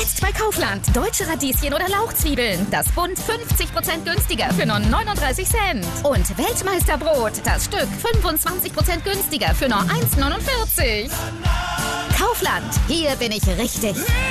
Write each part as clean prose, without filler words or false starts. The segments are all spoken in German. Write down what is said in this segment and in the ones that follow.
Jetzt bei Kaufland. Deutsche Radieschen oder Lauchzwiebeln. Das Bund 50% günstiger für nur 39 Cent. Und Weltmeisterbrot. Das Stück 25% günstiger für nur 1,49. Kaufland. Hier bin ich richtig.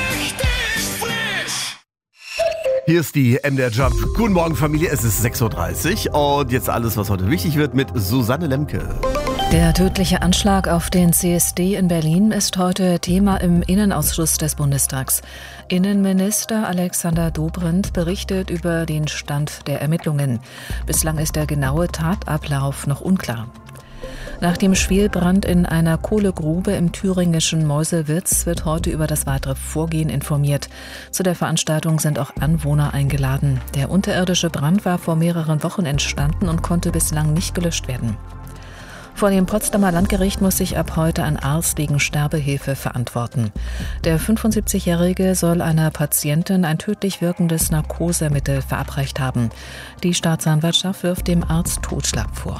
Hier ist die MDR Jump. Guten Morgen, Familie. Es ist 6.30 Uhr und jetzt alles, was heute wichtig wird, mit Susanne Lemke. Der tödliche Anschlag auf den CSD in Berlin ist heute Thema im Innenausschuss des Bundestags. Innenminister Alexander Dobrindt berichtet über den Stand der Ermittlungen. Bislang ist der genaue Tatablauf noch unklar. Nach dem Schwelbrand in einer Kohlegrube im thüringischen Meuselwitz wird heute über das weitere Vorgehen informiert. Zu der Veranstaltung sind auch Anwohner eingeladen. Der unterirdische Brand war vor mehreren Wochen entstanden und konnte bislang nicht gelöscht werden. Vor dem Potsdamer Landgericht muss sich ab heute ein Arzt wegen Sterbehilfe verantworten. Der 75-Jährige soll einer Patientin ein tödlich wirkendes Narkosemittel verabreicht haben. Die Staatsanwaltschaft wirft dem Arzt Totschlag vor.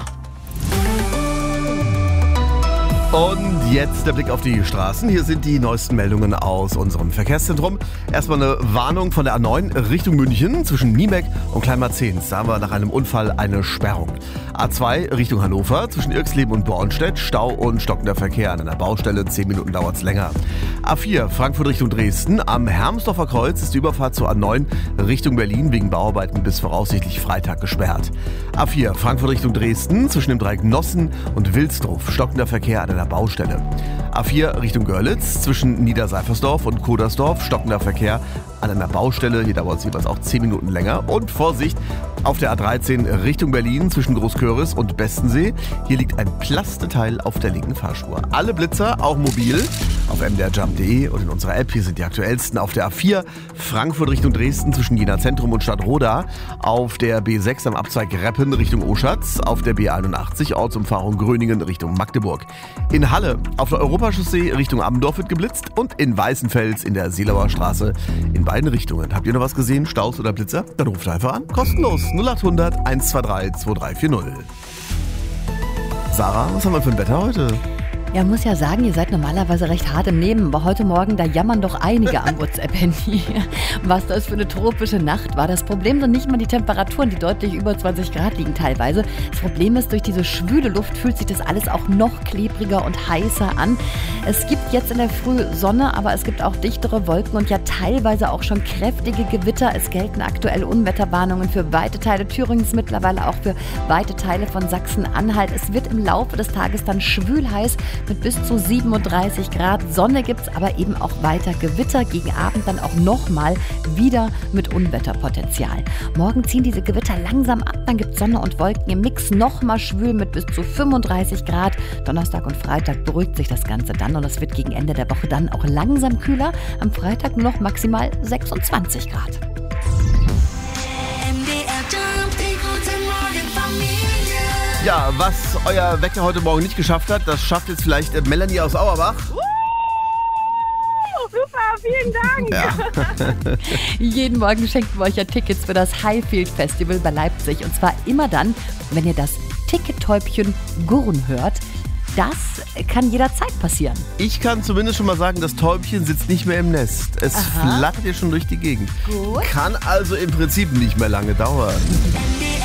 Und jetzt der Blick auf die Straßen. Hier sind die neuesten Meldungen aus unserem Verkehrszentrum. Erstmal eine Warnung von der A9 Richtung München zwischen Niebeck und Kleinmarzens. Da haben wir nach einem Unfall eine Sperrung. A2 Richtung Hannover zwischen Irxleben und Bornstedt. Stau und stockender Verkehr an einer Baustelle. 10 Minuten dauert es länger. A4 Frankfurt Richtung Dresden. Am Hermsdorfer Kreuz ist die Überfahrt zur A9 Richtung Berlin wegen Bauarbeiten bis voraussichtlich Freitag gesperrt. A4 Frankfurt Richtung Dresden zwischen dem Dreieck Nossen und Wilsdruf. Stockender Verkehr an einer Baustelle. A4 Richtung Görlitz zwischen Niederseifersdorf und Kodersdorf. Stockender Verkehr an einer Baustelle. Hier dauert es jeweils auch 10 Minuten länger. Und Vorsicht auf der A13 Richtung Berlin zwischen Großköris und Bestensee. Hier liegt ein Plasteteil auf der linken Fahrspur. Alle Blitzer, auch mobil, auf mdrjump.de und in unserer App. Hier sind die aktuellsten. Auf der A4 Frankfurt Richtung Dresden zwischen Jena Zentrum und Stadtroda. Auf der B6 am Abzweig Reppen Richtung Oschatz. Auf der B81 Ortsumfahrung Gröningen Richtung Magdeburg. In Halle auf der Europachaussee Richtung Ammendorf wird geblitzt und in Weißenfels in der Seelauer Straße in beiden Richtungen. Habt ihr noch was gesehen? Staus oder Blitzer? Dann ruft einfach an. Kostenlos. 0800 123 2340. Sarah, was haben wir für ein Wetter heute? Ja, muss ja sagen, ihr seid normalerweise recht hart im Nehmen, aber heute Morgen, da jammern doch einige am WhatsApp-Handy. Was das für eine tropische Nacht war. Das Problem sind nicht mal die Temperaturen, die deutlich über 20 Grad liegen teilweise. Das Problem ist, durch diese schwüle Luft fühlt sich das alles auch noch klebriger und heißer an. Es gibt jetzt in der Früh Sonne, aber es gibt auch dichtere Wolken und ja teilweise auch schon kräftige Gewitter. Es gelten aktuell Unwetterwarnungen für weite Teile Thüringens, mittlerweile auch für weite Teile von Sachsen-Anhalt. Es wird im Laufe des Tages dann schwül heiß mit bis zu 37 Grad. Sonne gibt's, aber eben auch weiter Gewitter. Gegen Abend dann auch nochmal wieder mit Unwetterpotenzial. Morgen ziehen diese Gewitter langsam ab. Dann gibt's Sonne und Wolken im Mix. Nochmal schwül mit bis zu 35 Grad. Donnerstag und Freitag beruhigt sich das Ganze dann und es wird gegen Ende der Woche dann auch langsam kühler. Am Freitag nur noch maximal 26 Grad. Ja, was euer Wecker heute Morgen nicht geschafft hat, das schafft jetzt vielleicht Melanie aus Auerbach. Super, vielen Dank. Ja. Jeden Morgen schenken wir euch ja Tickets für das Highfield Festival bei Leipzig. Und zwar immer dann, wenn ihr das Tickettäubchen gurren hört. Das kann jederzeit passieren. Ich kann zumindest schon mal sagen, das Täubchen sitzt nicht mehr im Nest. Es flattert hier schon durch die Gegend. Gut. Kann also im Prinzip nicht mehr lange dauern.